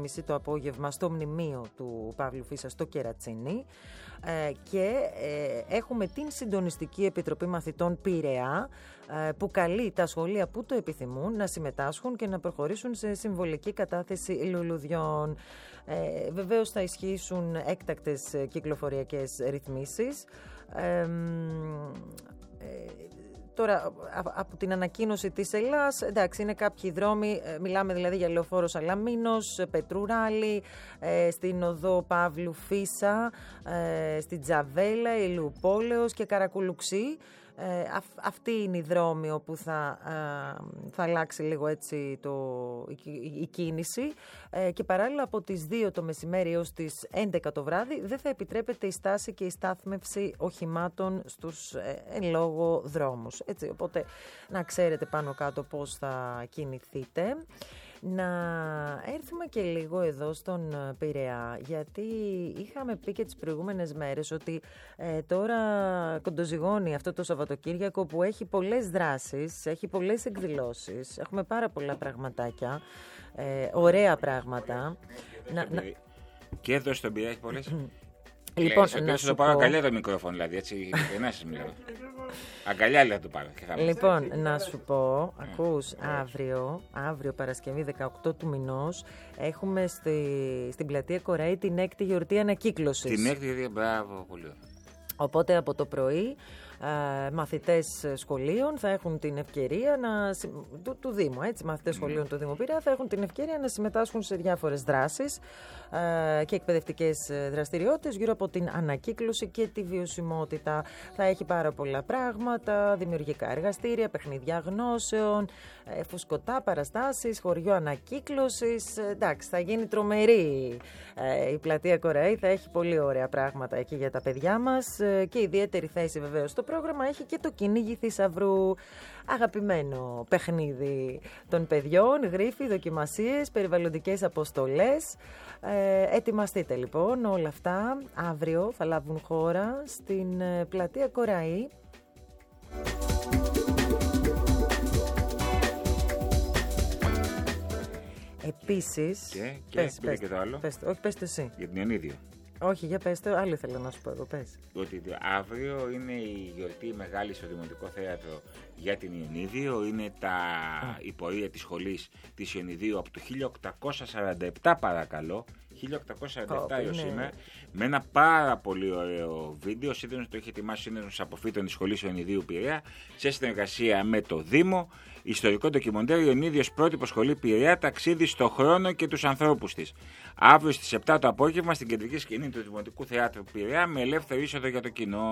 5.30 το απόγευμα στο μνημείο του Παύλου Φίσα στο Κερατσίνι. Και έχουμε την Συντονιστική Επιτροπή Μαθητών Πειραιά, που καλεί τα σχολεία που το επιθυμούν να συμμετάσχουν και να προχωρήσουν σε συμβολική κατάθεση λουλουδιών. Βεβαίως θα ισχύσουν έκτακτες κυκλοφοριακές ρυθμίσεις. Τώρα, από την ανακοίνωση της Ελλάς, εντάξει, είναι κάποιοι δρόμοι, μιλάμε δηλαδή για Λεωφόρο Σαλαμίνος, Πετρουράλη, στην οδό Παύλου Φίσα, στην Τζαβέλα, Ηλιουπόλεως και Καρακουλουξή. Αυτή είναι η δρόμη όπου θα αλλάξει λίγο έτσι η κίνηση, και παράλληλα από τις 2 το μεσημέρι έως τις 11 το βράδυ δεν θα επιτρέπεται η στάση και η στάθμευση οχημάτων στους εν λόγω δρόμους. Έτσι, οπότε να ξέρετε πάνω κάτω πώς θα κινηθείτε. Να έρθουμε και λίγο εδώ στον Πειραιά, γιατί είχαμε πει και τις προηγούμενες μέρες ότι τώρα κοντοζυγώνει αυτό το Σαββατοκύριακο που έχει πολλές δράσεις, έχει πολλές εκδηλώσεις, έχουμε πάρα πολλά πραγματάκια, ωραία πράγματα. Και εδώ στον Πειραιά έχει πολλές. Λοιπόν, να σου το πάρω αγκαλιά το μικρόφωνο, δηλαδή, έτσι, να σας μιλάω. Αγκαλιά λέει να το πάρω. Λοιπόν, να σου πω, ακούς, αύριο Παρασκευή 18 του μηνός, έχουμε στην πλατεία Κοραή την 6η γιορτή ανακύκλωσης. Την 6η γιορτή, μπράβο, πολύ ωραία. Οπότε από το πρωί μαθητές σχολείων θα έχουν την ευκαιρία του Δήμου, έτσι, μαθητές σχολείων του Δήμου Πειραιά θα έχουν την ευκαιρία να συμμετάσχουν σε διάφορες δράσεις και εκπαιδευτικές δραστηριότητες γύρω από την ανακύκλωση και τη βιωσιμότητα. Θα έχει πάρα πολλά πράγματα, δημιουργικά εργαστήρια, παιχνίδια γνώσεων, φουσκωτά παραστάσεις, χωριό ανακύκλωσης. Εντάξει, θα γίνει τρομερή η πλατεία Κοραή, θα έχει πολύ ωραία πράγματα εκεί για τα παιδιά μας, και ιδιαίτερη θέση βεβαίως στο πρόγραμμα έχει και το κυνήγι θησαυρού, αγαπημένο παιχνίδι των παιδιών, γρίφοι, δοκιμασίες, περιβαλλοντικές αποστολές. Ετοιμαστείτε λοιπόν, όλα αυτά αύριο θα λάβουν χώρα στην πλατεία Κοραή. Επίσης. Και το άλλο. Όχι, πες το εσύ. Για την Ιωνίδιο. Όχι, για πες το, άλλο ήθελα να σου πω εγώ, πες. Ότι αύριο είναι η γιορτή μεγάλη στο Δημοτικό Θέατρο για την Ιωνίδιο. Είναι η πορεία της σχολής της Ιωνιδίου από το 1847, παρακαλώ. 1847 έως σήμερα, με ένα πάρα πολύ ωραίο βίντεο. Σύνδεσμος το έχει ετοιμάσει ο Σύνδεσμος Αποφύτων της Σχολής Ιωνιδίου Πειραιά σε συνεργασία με το Δήμο. Ιστορικό ντοκιμοντέρ Ιωνίδιος πρότυπο σχολή Πειραιά, ταξίδι στο χρόνο και τους ανθρώπους της. Αύριο στις 7 το απόγευμα στην κεντρική σκηνή του Δημοτικού Θεάτρου Πειραιά με ελεύθερη είσοδο για το κοινό.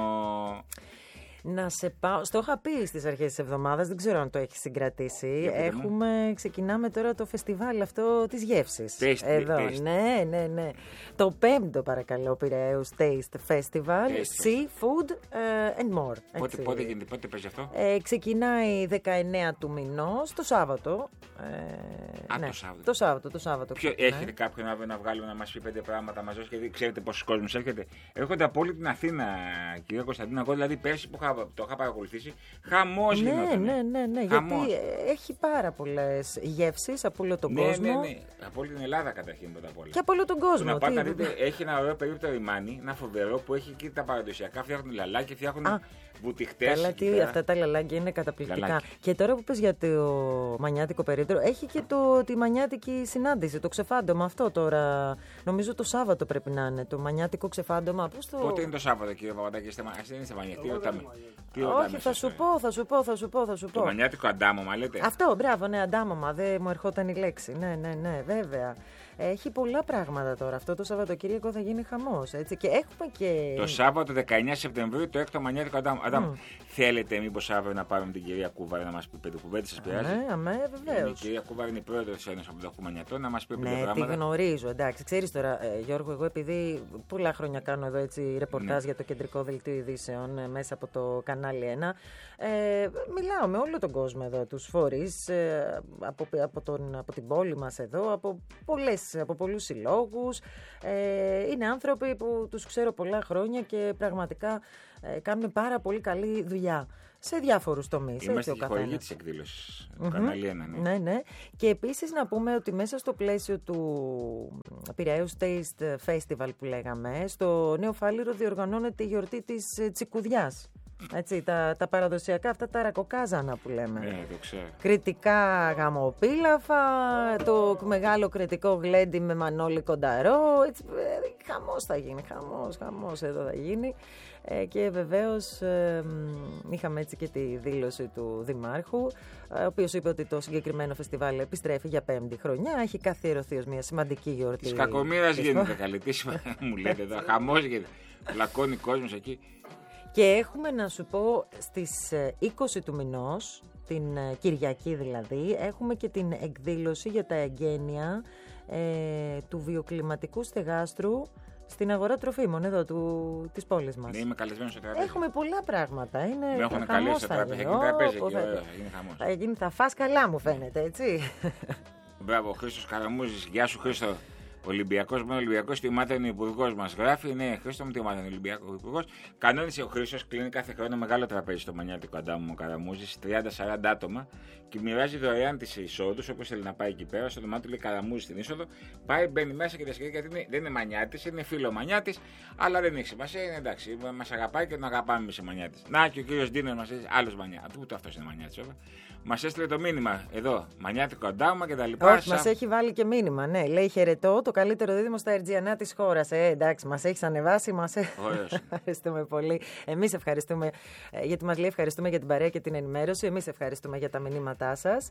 Να σε πάω. Στο είχα πει στις αρχές της εβδομάδας, δεν ξέρω αν το έχει συγκρατήσει. Ξεκινάμε τώρα το φεστιβάλ αυτό της γεύσης. Εδώ. Ναι. Το 5ο παρακαλώ Πειραιαίους Taste Festival. Seafood and more. Πότε γίνεται, πότε παίζει αυτό? Ξεκινάει 19 του μηνός, το Σάββατο. Το Σάββατο. Έχετε κάποιον αύριο να βγάλουμε να μας πει 5 πράγματα μαζί, γιατί ξέρετε πόσος κόσμος έρχεται? Έρχονται από όλη την Αθήνα, κυρία Κωνσταντίνα. Εγώ δηλαδή πέρσι που το είχα παρακολουθήσει, χαμός γινόταν. Ναι, γιατί έχει πάρα πολλές γεύσεις από όλο τον κόσμο. Ναι, από όλη την Ελλάδα καταρχήν πρώτα απ' όλα. Και από όλο τον κόσμο. Να πάτε να δείτε, έχει ένα ωραίο περίπτωρο λιμάνι, ένα φοβερό που έχει εκεί τα παραδοσιακά, φτιάχνουν λαλάκια, φτιάχνουν βουτυχτές. Καλά, αυτά τα λαλάκια είναι καταπληκτικά. Και τώρα που πες για το μανιάτικο περίπτερο, έχει και τη μανιάτικη συνάντηση, το ξεφάντωμα αυτό τώρα. Νομίζω το Σάββατο πρέπει να είναι, το μανιάτικο ξεφάντωμα. Πότε είναι το Σάββατο, κύριε Παπαδάκη, δεν είναι σε μανιάτικο? Όχι, θα σου πω. Το μανιάτικο αντάμωμα, λέτε. Αυτό, μπράβο, ναι, αντάμωμα. Δεν μου ερχόταν η λέξη. Ναι, βέβαια. Έχει πολλά πράγματα τώρα. Αυτό το Σαββατοκύριακο θα γίνει χαμός. Έτσι. Και έχουμε και. Το Σάββατο 19 Σεπτεμβρίου το 6ο μανιάτικο αντάμωμα. Θέλετε μήπως αύριο να πάρουμε την κυρία Κούβαρη να μας πει 5 κουβέντες, σας πειράζει? Ναι, βεβαίως. Η κυρία Κούβαρη είναι η πρόεδρος της Ένωσης Αποδοχού Μανιατών, να μας πει 5 πράγματα. Ναι, τη γνωρίζω. Εντάξει, ξέρεις τώρα, Γιώργο, εγώ επειδή πολλά χρόνια κάνω εδώ έτσι ρεπορτάζ για το κεντρικό δελτίο ειδήσεων μέσα από το κανάλι 1, μιλάω με όλο τον κόσμο εδώ, τους φορείς από την πόλη μας εδώ, από πολλούς συλλόγους. Είναι άνθρωποι που τους ξέρω πολλά χρόνια και πραγματικά κάνουν πάρα πολύ καλή δουλειά σε διάφορους τομείς. Είμαστε και χορηγοί της εκδήλωσης, κανάλι 1. Ναι. Και επίσης να πούμε ότι μέσα στο πλαίσιο Πειραιώς Taste Festival που λέγαμε. Στο Νέο Φάληρο διοργανώνεται η γιορτή της τσικουδιάς. Έτσι, τα παραδοσιακά αυτά τα ρακοκάζανα που λέμε. Ναι, το ξέρω. Κρητικά γαμοπίλαφα, το μεγάλο κρητικό γλέντι με μανόλι κονταρό. Έτσι, χαμός θα γίνει, χαμός εδώ θα γίνει. Και βεβαίως είχαμε έτσι και τη δήλωση του Δημάρχου, ο οποίος είπε ότι το συγκεκριμένο φεστιβάλ επιστρέφει για 5η χρονιά. Έχει καθιερωθεί ως μια σημαντική γιορτή. Της κακομοίρας γίνεται καλή. Τι μου λέτε εδώ, χαμός γίνεται. Πλακώνει κόσμος εκεί. Και έχουμε να σου πω στις 20 του μηνός, την Κυριακή δηλαδή, έχουμε και την εκδήλωση για τα εγγένεια του βιοκλιματικού στεγάστρου στην αγορά τροφίμων εδώ της πόλης μας. Ναι, είμαι καλεσμένος στο τραπέζι. Έχουμε πολλά πράγματα. Με έχουν καλέσει στο τραπέζι. Θα φας καλά μου φαίνεται, έτσι. Μπράβο, ο Χρήστος Καραμούζης. Γεια σου Χρήστο. Ολυμπιακός με Ολυμπιακός, τι μάται είναι ο υπουργός μας. Γράφει, ναι, Χρήστο μου, τι μάται είναι ο Ολυμπιακός υπουργός. Κανόνισε ο Χρήστος, κλείνει κάθε χρόνο μεγάλο τραπέζι στο Μανιάτικο Αντάμου ο Καραμούζης, 30-40 άτομα και μοιράζει δωρεάν τις εισόδους. Όποιος θέλει να πάει εκεί πέρα, στο δωμάτιο λέει Καραμούζη στην είσοδο, πάει, μπαίνει μέσα και διασκεδάζει γιατί δεν είναι Μανιάτης, είναι φίλο Μανιάτης, αλλά δεν έχει σημασία, είναι εντάξει. Μας αγαπάει και τον αγαπάμε εμείς οι Μανιάτης. Να και ο κύριος Ντίνερ μας λέει άλλος Μανιάτης, ούτε αυτός είναι Μανιάτης βέβαια. Μας έστειλε το μήνυμα εδώ, Μανιάτικο Αντάμα και τα λοιπά. Όχι, μας έχει βάλει και μήνυμα, ναι. Λέει χαιρετώ, το καλύτερο δίδυμο στα Ερτζιανά της χώρας. Εντάξει, μας έχεις ανεβάσει, ευχαριστούμε πολύ. Εμείς ευχαριστούμε, γιατί μας λέει ευχαριστούμε για την παρέα και την ενημέρωση. Εμείς ευχαριστούμε για τα μηνύματά σας.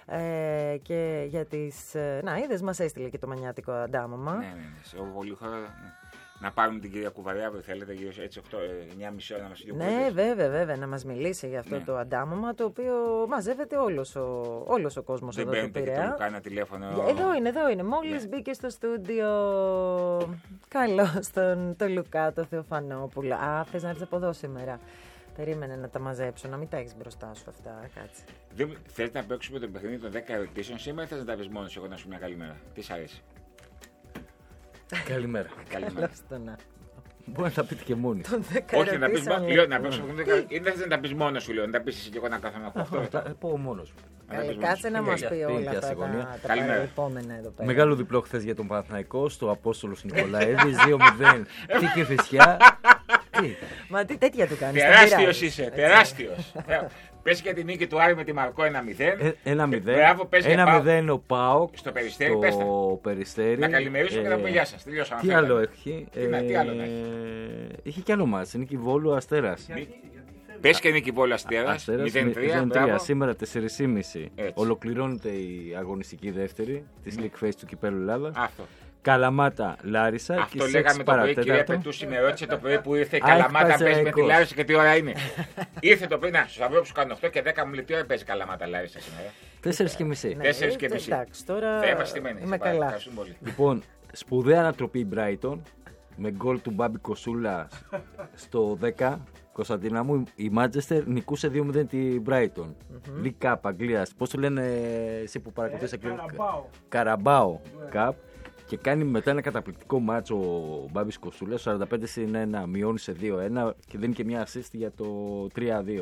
Και για τις. Να, είδες, μας έστειλε και το Μανιάτικο Αντάμωμα. Ναι. Πολύ χώρα. Να πάρουμε την κυρία Κουβαριά που θέλετε, έτσι 9.30 ώρα να μας πει. Ναι, βέβαια, να μας μιλήσει για αυτό το αντάμωμα, το οποίο μαζεύεται όλος ο κόσμος εδώ του Πειραιά. Δεν παίρνει τηλέφωνο. Εδώ είναι. Μόλις μπήκε στο στούντιο. Καλώς τον Λουκά, τον Θεοφανόπουλο. Θες να έρθεις από εδώ σήμερα? Περίμενε να τα μαζέψω, να μην τα έχεις μπροστά σου αυτά. Κάτσε. Θες να παίξουμε το παιχνίδι των 10 ερωτήσεων σήμερα ή θες να τα πεις μόνος εγώ να σου μια καλημέρα? Τι σ' αρέσει? Καλημέρα. Μπορεί να τα πείτε και μόνοι. Όχι, να πεις ή δεν θες να τα πεις μόνος σου, λέω, να τα πεις εσύ και εγώ να κάθομαι να πω αυτό. Θα πω μόνος μου. Κάτσε να μας πει όλα αυτά τα παρελθόμενα εδώ πέρα. Μεγάλο διπλό χθες για τον Παναθηναϊκό στο Απόστολος Νικολαίδης, 2-0 στην Κηφισιά. Μα τι τέτοια του κάνεις? Τεράστιος είσαι, τεράστιος. Πες και τη νίκη του Άρη με τη Μαρκό 1-0. 1-0 ο ΠΑΟΚ στο Περιστέρι. Να καλημερίσω και να πω γεια σας. Τελειώσαμε. Τι άλλο έχει? Τι άλλο να έχει? Είχε κι άλλο μάτς. Νίκη Βόλου Αστέρας. Πες και Νίκη Βόλου Αστέρας. 0-3. Σήμερα 4.30 ολοκληρώνεται η αγωνιστική δεύτερη της League Phase του Κυπέλλου Ελλάδας. Καλαμάτα Λάρισα. Αυτό λέγαμε το πρωί, κυρία Πετούση, με ρώτησε το πρωί που ήρθε η Καλαμάτα παίζει με τη Λάρισα και τι ώρα είναι. Ήρθε το πρωί, να στους αυρό που σου κάνω 8 και 10 μου λέει τι ώρα παίζει Καλαμάτα Λάρισα σήμερα? 4.30. 4.30. Εντάξει, τώρα είμαι καλά. Λοιπόν, σπουδαία ανατροπή Brighton με γκολ του Μπάμπη Κοσούλα στο 10. Κωνσταντίνα μου, η Manchester νικούσε 2-0 τη Brighton. League Cup Αγγλίας. Πώς το λένε εσύ που παρακολουθείς? Καραμπάο Cup. Και κάνει μετά ένα καταπληκτικό μάτσο ο Μπάμπης Κοσούλας, 45-1, μειώνει σε 2-1 και δίνει και μια assist για το 3-2.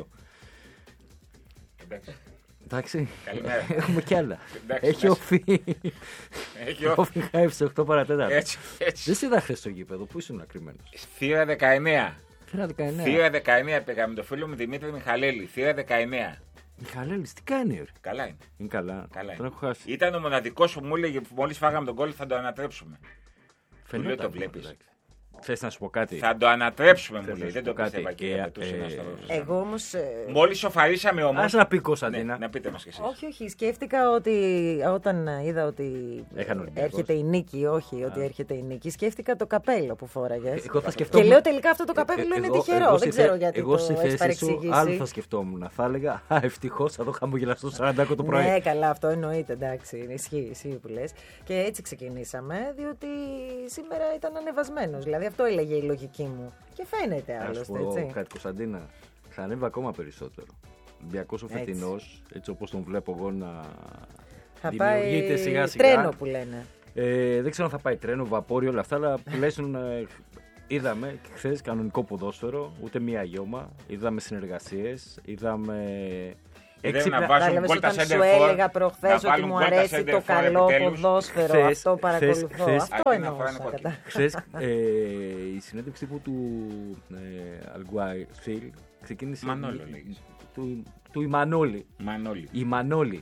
Εντάξει. Καλημέρα. Έχουμε κι άλλα. Έχει οφεί. Οφεί χάιψε 8 παρατέταρτο. Έτσι. Δεν σε χθες στο γήπεδο, πού ήσουν ακριμένος? Θύρα 19. Θύρα 19 πήγαμε το φίλο μου Δημήτρη Μιχαλέλη. Θύρα 19. Μιχαλέλης, τι κάνει, ρε? Καλά είναι. Είναι καλά. Τον έχω χάσει. Ήταν ο μοναδικός που μου έλεγε μόλις φάγαμε τον γκολ θα το ανατρέψουμε. Φαινόταν, το βλέπεις. Θες να σου πω κάτι? Θα το ανατρέψουμε, μου λέει. Δεν το πίστευα και εγώ όμως. Μόλις σοφαρίσαμε όμως. Ας να πει Κωνσταντίνα. Ναι, να πείτε μας κι εσείς. Όχι. Σκέφτηκα ότι όταν είδα ότι έρχεται η νίκη, ότι έρχεται η νίκη, σκέφτηκα το καπέλο που φόραγες. Και λέω τελικά αυτό το καπέλο είναι τυχερό. Δεν ξέρω γιατί το έχεις παρεξηγήσει. Άλλο θα σκεφτόμουν. Θα έλεγα ευτυχώς θα δω χαμογελαστό 40 το πρωί. Ναι, καλά, αυτό εννοείται. Εντάξει, ισχύει που λες. Και έτσι ξεκινήσαμε, διότι σήμερα ήταν ανεβασμένος. Δηλαδή αυτό έλεγε η λογική μου. Και φαίνεται άλλωστε, έτσι. Κάτι Κωνσταντίνα, θα ανέβει ακόμα περισσότερο. Ολυμπιακός ο φετινός, έτσι όπως τον βλέπω εγώ να δημιουργείται σιγά σιγά. Τρένο που λένε. Δεν ξέρω αν θα πάει τρένο, βαπόρι, όλα αυτά, αλλά τουλάχιστον είδαμε χθες κανονικό ποδόσφαιρο, ούτε μία γιώμα. Είδαμε συνεργασίες, είδαμε. να βάζουν γκολ τα όταν σου έλεγα προχθές ότι μου αρέσει το καλό ποδόσφαιρο, αυτό παρακολουθώ. Αυτό εννοούσα. Χθες η συνέντευξη του Αλγκουάιρ ξεκίνησε. Μανόλο λέγεις. Του Ιμανόλη. Μανόλη.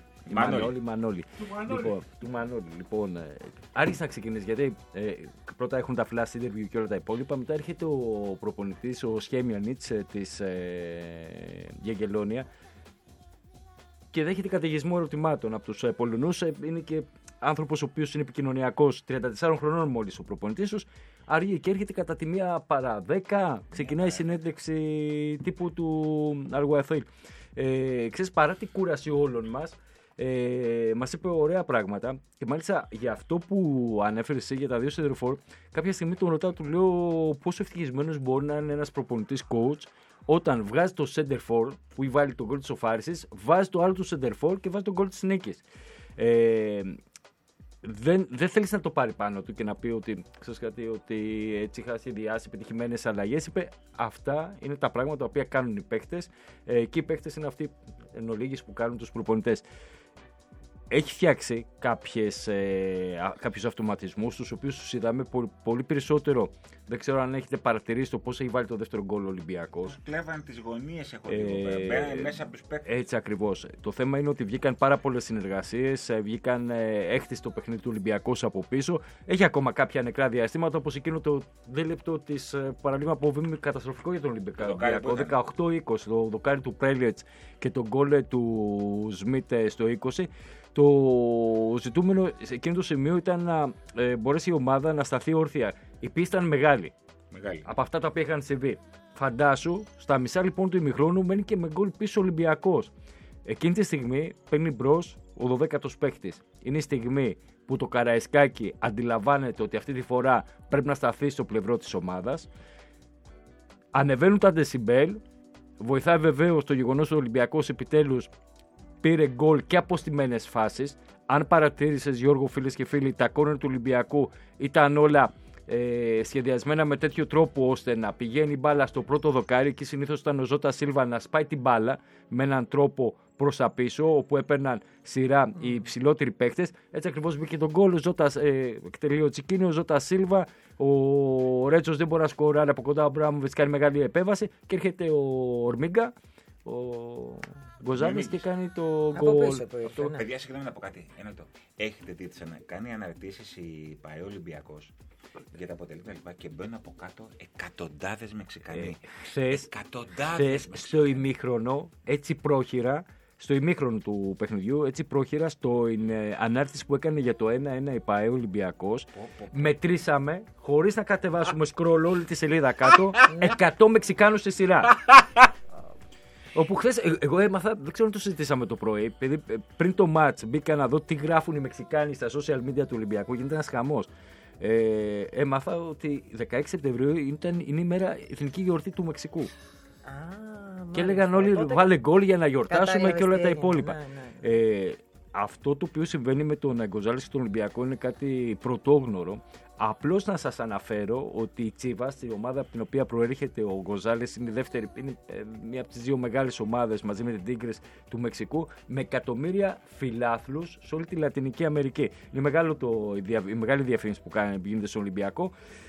Του Μανόλη. Λοιπόν, άρχισε να ξεκινήσει γιατί πρώτα έχουν τα flash interview και όλα τα υπόλοιπα. Μετά έρχεται ο προπονητής, ο Σιέμιανιτς της Γιαγγελόνια και δέχεται καταιγισμό ερωτημάτων από τους Πολωνούς. Είναι και άνθρωπος ο οποίος είναι επικοινωνιακός, 34 χρονών μόλις ο προπονητής τους. Αργεί και έρχεται κατά τη 1:10. Ξεκινάει η συνέντευξη τύπου του Αλγκουάιρ. Ξέρεις, παρά την κούραση όλων μας, μας είπε ωραία πράγματα και μάλιστα για αυτό που ανέφερε εσύ για τα δύο center-for, κάποια στιγμή τον ρωτάω, του λέω πόσο ευτυχισμένος μπορεί να είναι ένας προπονητής coach όταν βγάζει το center-for που βάλει τον γκολ της οφάρισης, βάζει το άλλο του center-for και βάζει τον γκολ της νίκης. Δεν θέλεις να το πάρει πάνω του και να πει ότι, ξέρεις κάτι, ότι έτσι είχα σχεδιάσει επιτυχημένες αλλαγές. Είπε αυτά είναι τα πράγματα τα οποία κάνουν οι παίκτες και οι παίκτες είναι αυτοί εν ολίγης που κάνουν τους προπονητές. Έχει φτιάξει κάποιους αυτοματισμούς, τους οποίους τους είδαμε πολύ περισσότερο. Δεν ξέρω αν έχετε παρατηρήσει το πώς έχει βάλει το δεύτερο γκολ ο Ολυμπιακός. Κλέβαν τις γωνίες, έχω δει μέσα από τους παίκτες. Έτσι ακριβώς. Το θέμα είναι ότι βγήκαν πάρα πολλές συνεργασίες, βγήκαν έχτισε το παιχνίδι του Ολυμπιακός από πίσω. Έχει ακόμα κάποια νεκρά διαστήματα, όπως εκείνο το δίλεπτο της παραλίγμα που είναι καταστροφικό για τον Ολυμπιακό. 18-20, το δοκάρι του Πρέλιετς και το γκολ του Σμιτ στο 20. Το ζητούμενο σε εκείνο το σημείο ήταν να μπορέσει η ομάδα να σταθεί όρθια. Η πίστη ήταν μεγάλη. Από αυτά τα οποία είχαν συμβεί. Φαντάσου, στα μισά λοιπόν του ημιχρόνου μένει και με γκολ πίσω ο Ολυμπιακός. Εκείνη τη στιγμή παίρνει μπρος ο 12ος παίκτης. Είναι η στιγμή που το Καραϊσκάκι αντιλαμβάνεται ότι αυτή τη φορά πρέπει να σταθεί στο πλευρό της ομάδας. Ανεβαίνουν τα ντεσιμπέλ. Βοηθάει βεβαίως το γεγονός ότι ο Ολυμπιακός επιτέλους πήρε γκολ και από στημένες φάσεις. Αν παρατήρησες, Γιώργο, φίλες και φίλοι, τα κόρνερ του Ολυμπιακού ήταν όλα σχεδιασμένα με τέτοιο τρόπο ώστε να πηγαίνει η μπάλα στο πρώτο δοκάρι και συνήθως ήταν ο Ζώτα Σίλβα να σπάει την μπάλα με έναν τρόπο προς τα πίσω, όπου έπαιρναν σειρά οι υψηλότεροι παίκτες. Έτσι ακριβώς μπήκε τον γκολ, εκτελεί ο Τσικίνιο, ο Ζώτα Σίλβα, ο Ρέτσος δεν μπορεί να σκοράρει από κοντά, ο Μπράμοβιτς κάνει μεγάλη επέμβαση και έρχεται ο Ορμίγκα, ο Γκοζάλης και κάνει το γκολ. Παιδιά, συγγνώμη να πω κάτι. Έχετε δει κάνει αναρτήσεις η ΠΑΕ Ολυμπιακός για τα αποτελέσματα και μπαίνουν από κάτω εκατοντάδες Μεξικανοί. Χθες στο ημίχρονο, έτσι πρόχειρα, στο ημίχρονο του παιχνιδιού, έτσι πρόχειρα, στην ανάρτηση που έκανε για το 1-1 η ΠΑΕ Ολυμπιακός, μετρήσαμε, χωρίς να κατεβάσουμε σκρόλ όλη τη σελίδα κάτω, 100 Μεξικάνους σε σειρά. Όπου χθες, εγώ έμαθα, δεν ξέρω αν το συζητήσαμε το πρωί, επειδή πριν το match μπήκα να δω τι γράφουν οι Μεξικάνοι στα social media του Ολυμπιακού, γίνεται ένας χαμός. Έμαθα ότι 16 Σεπτεμβρίου είναι η ημέρα εθνική γιορτή του Μεξικού. Και έλεγαν όλοι βάλε γκολ για να γιορτάσουμε και όλα τα υπόλοιπα. Αυτό το οποίο συμβαίνει με τον Γκοζάλης και τον Ολυμπιακό είναι κάτι πρωτόγνωρο. Απλώς να σας αναφέρω ότι η Τσίβας, η ομάδα από την οποία προέρχεται ο Γκοζάλης, είναι η δεύτερη, είναι μία από τις δύο μεγάλες ομάδες μαζί με την Τίγκρες του Μεξικού, με εκατομμύρια φιλάθλους σε όλη τη Λατινική Αμερική. Είναι η μεγάλη διαφήμιση που γίνεται στον Ολυμπιακό.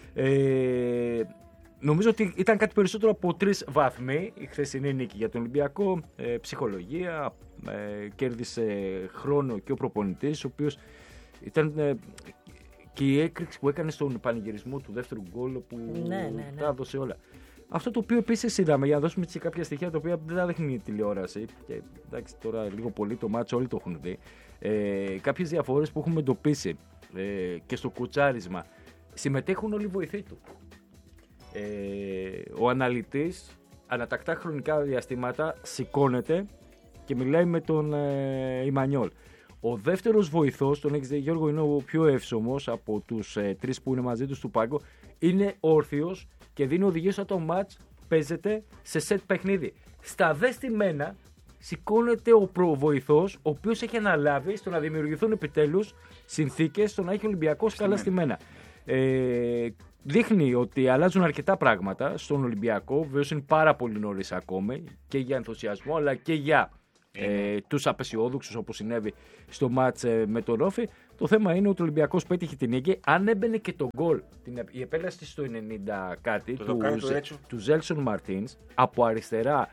Νομίζω ότι ήταν κάτι περισσότερο από 3 βαθμοί η χθεσινή νίκη για τον Ολυμπιακό. Ψυχολογία, κέρδισε χρόνο και ο προπονητής, ο οποίος ήταν και η έκρηξη που έκανε στον πανηγυρισμό του δεύτερου γκολ που τα έδωσε όλα. Αυτό το οποίο επίσης είδαμε, για να δώσουμε και κάποια στοιχεία τα οποία δεν τα δείχνει η τηλεόραση, και εντάξει τώρα λίγο πολύ το μάτσο όλοι το έχουν δει, κάποιες διαφορές που έχουμε εντοπίσει και στο κουτσάρισμα. Συμμετέχουν όλοι οι βοηθοί του. Ο αναλυτής ανατακτά χρονικά διαστήματα σηκώνεται και μιλάει με τον Ιμανιόλ. Ο δεύτερος βοηθός, τον έχεις δει Γιώργο, είναι ο πιο εύσωμος από τους 3 που είναι μαζί του στο πάγκο. Είναι όρθιος και δίνει οδηγίες όταν το μάτς παίζεται σε σετ παιχνίδι. Στα δε στημένα σηκώνεται ο προβοηθός, ο οποίος έχει αναλάβει στο να δημιουργηθούν επιτέλους συνθήκες στο να έχει ο Ολυμπιακός καλά στημένα. Δείχνει ότι αλλάζουν αρκετά πράγματα στον Ολυμπιακό. Βέβαια είναι πάρα πολύ νωρίς ακόμη και για ενθουσιασμό αλλά και για τους απεσιόδοξους όπως συνέβη στο μάτς με τον Όφη. Το θέμα είναι ότι ο Ολυμπιακός πέτυχε την νίκη. Αν έμπαινε και τον γκολ, η επέλαση στο 90 κάτι του Ζέλσον Μαρτίνς από αριστερά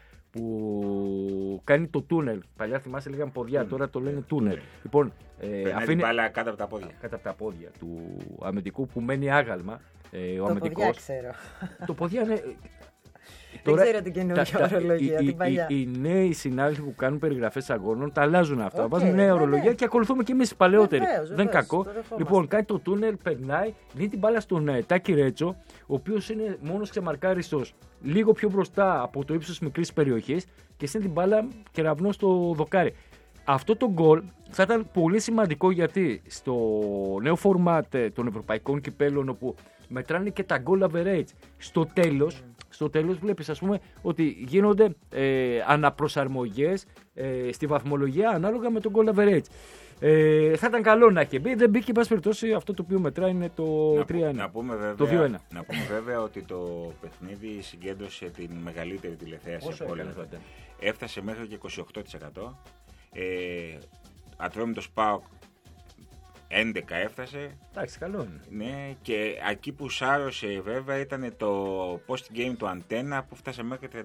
που κάνει το τούνελ. Παλιά θυμάσαι λέγανε ποδιά, τώρα το λένε τούνελ. Λοιπόν, αφήνει μπάλα κάτω από τα πόδια. Κάτω από τα πόδια του αμυντικού που μένει άγαλμα. Ο αμυντικός. Ποδιά ξέρω. Το ποδιά είναι. Δεν ξέρω την καινούργια ορολογία, την παλιά. Οι νέοι συνάδελφοι που κάνουν περιγραφές αγώνων τα αλλάζουν αυτά. Βάζουν νέα ορολογία και ακολουθούμε και εμείς οι παλαιότεροι. Δεν είναι κακό. Λοιπόν, κάνει το τούνελ, περνάει, δίνει την μπάλα στον Τάκη Ρέτσο, ο οποίος είναι μόνος ξεμαρκάριστος λίγο πιο μπροστά από το ύψος μικρής περιοχής και στέλνει την μπάλα κεραυνό στο δοκάρι. Αυτό το γκολ θα ήταν πολύ σημαντικό γιατί στο νέο φορμάτ των ευρωπαϊκών κυπέλων όπου μετράνε και τα goal average στο τέλος βλέπεις ας πούμε ότι γίνονται αναπροσαρμογές στη βαθμολογία ανάλογα με τον goal average. Θα ήταν καλό να έχει μπει, δεν μπήκε εν πάση περιπτώσει αυτό το οποίο μετράει είναι το 3-1. Να πούμε βέβαια ότι το παιχνίδι συγκέντρωσε την μεγαλύτερη τηλεθέαση από όλα. Έφτασε μέχρι και 28%. Ατρόμητος ΠΑΟΚ 11 έφτασε. Εντάξει, καλό είναι. Ναι, και εκεί που σάρωσε βέβαια ήταν το post-game του Αντένα που φτάσε μέχρι 34%.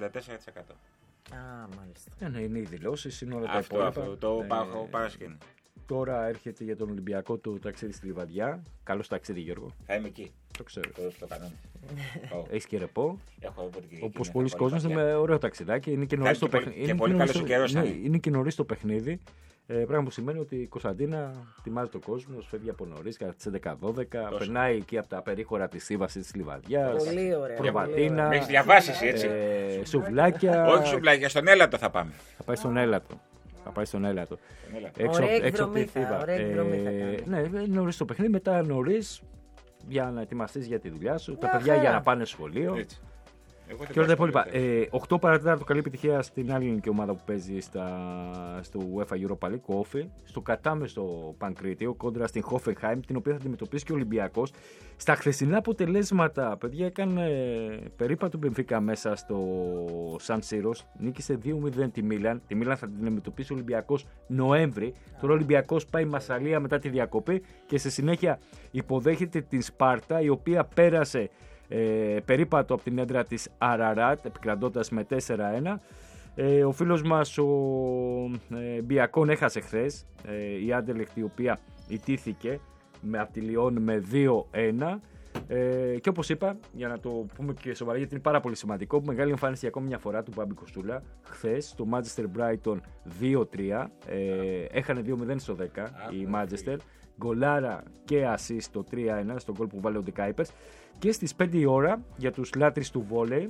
Μάλιστα. Ναι, είναι οι δηλώσεις, είναι όλα τα υπόλοιπα. Αυτό, το παρασκήνιο. Τώρα έρχεται για τον Ολυμπιακό το ταξίδι στη Λιβαδιά. Καλώς ταξίδι, Γιώργο. Θα είμαι εκεί. Το ξέρω. Το κανόνα. Έχεις και ρεπό. Έχω όπως πολλοί κόσμος είναι με ωραίο ταξιδάκι. Είναι και νωρίς το παιχνίδι. Είναι και νωρίς το παιχνίδι. Πράγμα που σημαίνει ότι η Κωνσταντίνα ετοιμάζει τον κόσμο, φεύγει από νωρίς, κατά τις 11-12, περνάει εκεί από τα περίχωρα της Σύμβασης της Λιβαδιάς. Πολύ ωραία. Προβατίνα. Έχεις διαβάσει εσύ, έτσι. Σουβλάκια. Όχι σουβλάκια, στον Έλατο θα πάμε. Θα πάει στον Έλατο. Ωραία εκδρομή θα κάνει. Ναι, νωρίς το παιχνίδι, μετά νωρίς για να ετοιμαστείς για τη δουλειά σου, τα παιδιά για να πάνε σχολείο. Έτσι. Και όλα τα υπόλοιπα. 8 παρατέταρτο καλή επιτυχία στην άλλη ελληνική ομάδα που παίζει στο UEFA Europa League, ο Όφη, στο κατάμεστο Πανκρίτιο κόντρα στην Hoffenheim, την οποία θα αντιμετωπίσει και ο Ολυμπιακός. Στα χθεσινά αποτελέσματα, παιδιά, έκανε περίπατο Μπενφίκα μέσα στο Σαν Σίρος, νίκησε 2-0 τη Μίλαν. Τη Μίλαν θα την αντιμετωπίσει ο Ολυμπιακός Νοέμβρη. Τώρα ο Ολυμπιακός πάει Μασσαλία μετά τη διακοπή και στη συνέχεια υποδέχεται την Σπάρτα, η οποία πέρασε περίπατο από την έδρα της Αραράτ επικρατώντας με 4-1. Ο φίλος μας ο Μπιακόν έχασε χθες, η Άντελεχτ η οποία ιτήθηκε από τη Λιόν με 2-1. Και όπως είπα, για να το πούμε και σοβαρά, γιατί είναι πάρα πολύ σημαντικό, μεγάλη εμφάνιση για ακόμη μια φορά του Μπάμπη Κοστούλα. Χθες το Manchester Brighton 2-3, έχανε 2-0 στο 10 η Manchester. Γκολάρα και assist το 3-1 στον γκολ που βάλε ο Ντεκάιπερς. Και στις 5 η ώρα για τους λάτρεις του βόλεϊ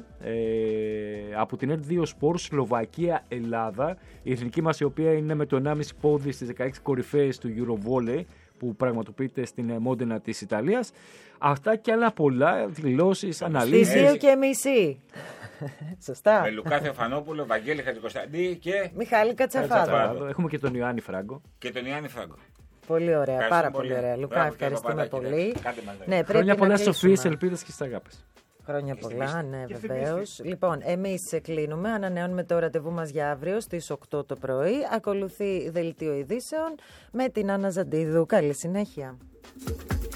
από την R2 Sport Σλοβακία-Ελλάδα, η εθνική μας η οποία είναι με το 1,5 πόδι στις 16 κορυφαίες του Eurovolley που πραγματοποιείται στην Μόντενα της Ιταλίας. Αυτά και άλλα πολλά, δηλώσεις, αναλύσεις. Στις 2:30. Σωστά. Με Λουκά Θεοφανόπουλο, Βαγγέλη Χατζικοσταντή και Μιχάλη Κατσαφάδο. Έχουμε και τον Ιωάννη Φράγκο. Πολύ ωραία, πάρα πολύ ωραία. Λουκά, ευχαριστούμε πολύ. Ναι, χρόνια πολλά σοφίες, ελπίδες και στις αγάπες. Χρόνια πολλά, ναι, βεβαίως. Λοιπόν, εμείς κλείνουμε. Ανανεώνουμε το ραντεβού μας για αύριο στις 8 το πρωί. Ακολουθεί δελτίο ειδήσεων με την Άννα Ζαντίδου. Καλή συνέχεια.